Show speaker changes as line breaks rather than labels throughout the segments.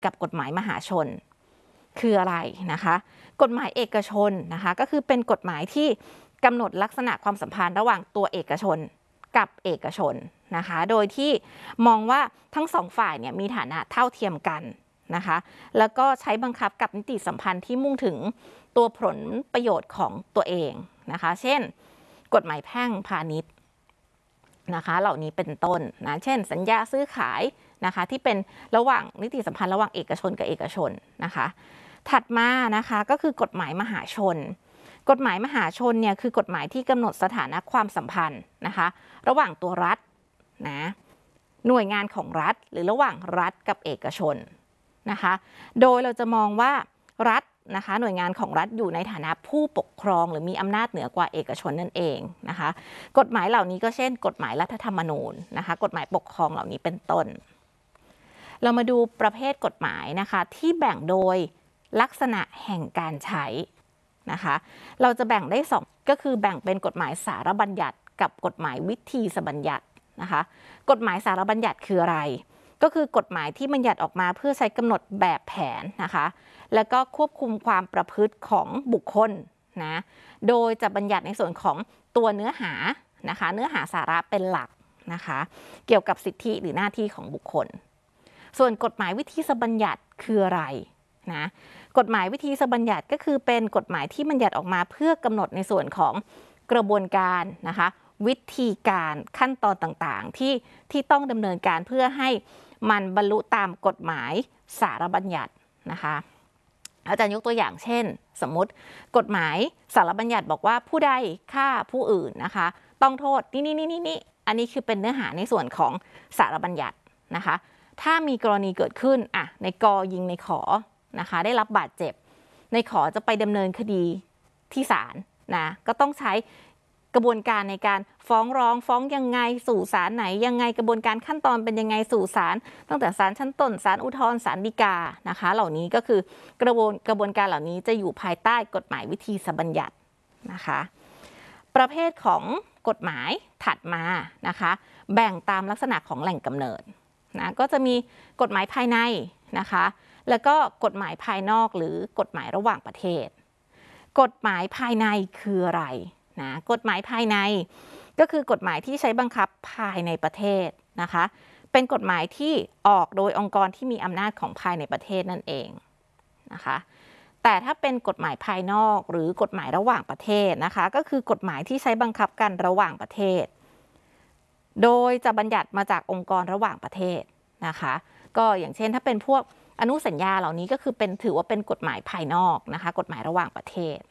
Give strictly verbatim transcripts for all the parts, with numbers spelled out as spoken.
กับกฎหมายมหาชนคืออะไรนะคะกฎหมายเอกชนนะคะก็คือเป็นกฎหมายที่กำหนดลักษณะความสัมพันธ์ระหว่างตัวเอกชนกับเอกชนนะคะโดยที่มองว่าทั้งสองฝ่ายเนี่ยมีฐานะเท่าเทียมกันนะคะแล้วก็ใช้บังคับกับนิติสัมพันธ์ที่มุ่งถึงตัวผลประโยชน์ของตัวเองนะคะเช่นกฎหมายแพ่งพาณิชย์นะคะเหล่านี้เป็นต้นนะเช่นสัญญาซื้อขายนะคะที่เป็นระหว่างนิติสัมพันธ์ระหว่างเอกชนกับเอกชนนะคะถัดมานะคะก็คือกฎหมายมหาชนกฎหมายมหาชนเนี่ยคือกฎหมายที่กำหนดสถานะความสัมพันธ์นะคะระหว่างตัวรัฐนะหน่วยงานของรัฐหรือระหว่างรัฐกับเอกชนนะคะโดยเราจะมองว่ารัฐนะคะหน่วยงานของรัฐอยู่ในฐานะผู้ปกครองหรือมีอำนาจเหนือกว่าเอกชนนั่นเองนะคะกฎหมายเหล่านี้ก็เช่นกฎหมายรัฐธรรมนูญนะคะกฎหมายปกครองเหล่านี้เป็นต้นเรามาดูประเภทกฎหมายนะคะที่แบ่งโดยลักษณะแห่งการใช้นะคะเราจะแบ่งได้สองก็คือแบ่งเป็นกฎหมายสารบัญญัติกับกฎหมายวิธีบัญญัตินะคะกฎหมายสารบัญญัติคืออะไรก็คือกฎหมายที่บัญญัติออกมาเพื่อใช้กำหนดแบบแผนนะคะแล้วก็ควบคุมความประพฤติของบุคคลนะโดยจะบัญญัติในส่วนของตัวเนื้อหานะคะเนื้อหาสาระเป็นหลักนะคะเกี่ยวกับสิทธิหรือหน้าที่ของบุคคลส่วนกฎหมายวิธีบัญญัติคืออะไรนะกฎหมายวิธีบัญญัติก็คือเป็นกฎหมายที่บัญญัติออกมาเพื่อกำหนดในส่วนของกระบวนการนะคะวิธีการขั้นตอนต่างๆที่ที่ต้องดำเนินการเพื่อให้มันบรรลุตามกฎหมายสารบัญญัตินะคะอาจารย์ยกตัวอย่างเช่นสมมติกฎหมายสารบัญญัติบอกว่าผู้ใดฆ่าผู้อื่นนะคะต้องโทษนี่นี่นี่นี่อันนี้คือเป็นเนื้อหาในส่วนของสารบัญญัตินะคะถ้ามีกรณีเกิดขึ้นอ่ะในกอยิงในขอนะคะได้รับบาดเจ็บในขอจะไปดำเนินคดีที่ศาลนะก็ต้องใช้กระบวนการในการฟ้องร้องฟ้องยังไงสู่ศาลไหนยังไงกระบวนการขั้นตอนเป็นยังไงสู่ศาลตั้งแต่ศาลชั้นต้นศาลอุทธรณ์ศาลฎีกานะคะเหล่านี้ก็คือกระบวนกระบวนการเหล่านี้จะอยู่ภายใต้กฎหมายวิธีบัญญัตินะคะประเภทของกฎหมายถัดมานะคะแบ่งตามลักษณะของแหล่งกำเนิดนะก็จะมีกฎหมายภายในนะคะแล้วก็กฎหมายภายนอกหรือกฎหมายระหว่างประเทศกฎหมายภายในคืออะไรนะกฎหมายภายในก็คือกฎหมายที่ใช้บังคับภายในประเทศนะคะเป็นกฎหมายที่ออกโดยองค์กรที่มีอำนาจของภายในประเทศนั่นเองนะคะแต่ถ้าเป็นกฎหมายภายนอกหรือกฎหมายระหว่างประเทศนะคะก็คือกฎหมายที่ใช้บังคับกันระหว่างประเทศโดยจะบัญญัติมาจากองค์กรระหว่างประเทศนะคะก็อย่างเช่นถ้าเป็นพวกอนุสัญญาเหล่านี้ก็คือเป็นถือว่าเป็นกฎหมายภายนอกนะคะกฎหมายระหว่างประเทศ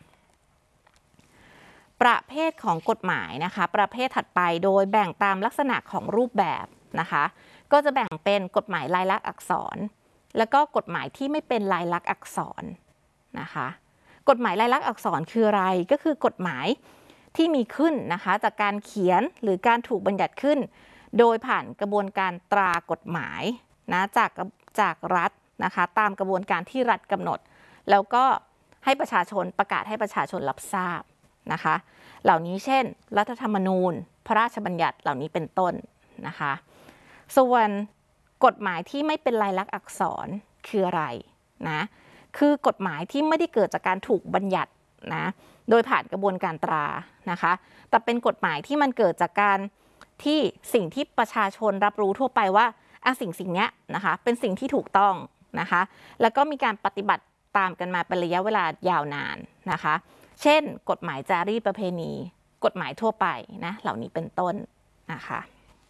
ประเภทของกฎหมายนะคะประเภทถัดไปโดยแบ่งตามลักษณะของรูปแบบนะคะก็จะแบ่งเป็นกฎหมายลายลักษณ์อักษรแล้วก็กฎหมายที่ไม่เป็นลายลักษณ์อักษรนะคะกฎหมายลายลักษณ์อักษรคืออะไรก็คือกฎหมายที่มีขึ้นนะคะจากการเขียนหรือการถูกบัญญัติขึ้นโดยผ่านกระบวนการตรากฎหมายนะจากจากรัฐนะคะตามกระบวนการที่รัฐกำหนดแล้วก็ให้ประชาชนประกาศให้ประชาชนรับทราบนะคะเหล่านี้เช่นรัฐธรรมนูญพระราชบัญญัติเหล่านี้เป็นต้นนะคะส่วนกฎหมายที่ไม่เป็นลายลักษณ์อักษรคืออะไรนะคือกฎหมายที่ไม่ได้เกิดจากการถูกบัญญัตินะโดยผ่านกระบวนการตรานะคะแต่เป็นกฎหมายที่มันเกิดจากการที่สิ่งที่ประชาชนรับรู้ทั่วไปว่าอ่ะสิ่งสิ่งนี้นะคะเป็นสิ่งที่ถูกต้องนะคะแล้วก็มีการปฏิบัติตามกันมาเป็นระยะเวลายาวนานนะคะเช่นกฎหมายจารีตประเพณีกฎหมายทั่วไปนะเหล่านี้เป็นต้นนะคะ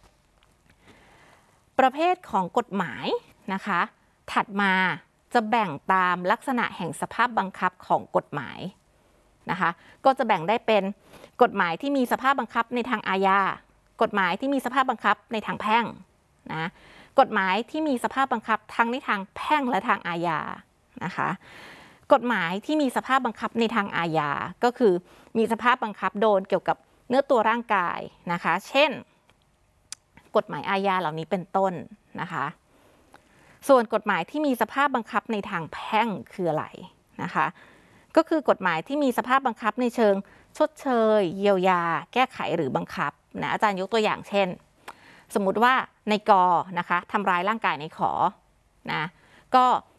ประเภทของกฎหมายนะคะถัดมาจะแบ่งตามลักษณะแห่งสภาพบังคับของกฎหมายนะคะก็จะแบ่งได้เป็นกฎหมายที่มีสภาพบังคับในทางอาญากฎหมายที่มีสภาพบังคับในทางแพ่งนะกฎหมายที่มีสภาพบังคับทั้งในทางแพ่งและทางอาญานะคะกฎหมายที่มีสภาพบังคับในทางอาญาก็คือมีสภาพบังคับโดนเกี่ยวกับเนื้อตัวร่างกายนะคะเช่นกฎหมายอาญาเหล่านี้เป็นต้นนะคะส่วนกฎหมายที่มีสภาพบังคับในทางแพ่งคืออะไรนะคะก็คือกฎหมายที่มีสภาพบังคับในเชิงชดเชยเยียวยาแก้ไขหรือบังคับนะอาจารย์ยกตัวอย่างเช่นสมมุติว่าในกอนะคะทำร้ายร่างกายในขอนะก็